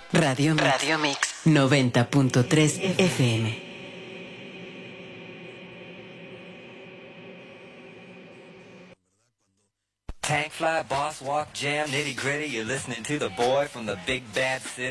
Radio Mix 90.3 FM. Tank fly, boss walk, jam, nitty gritty. You're listening to the boy from the big bad city.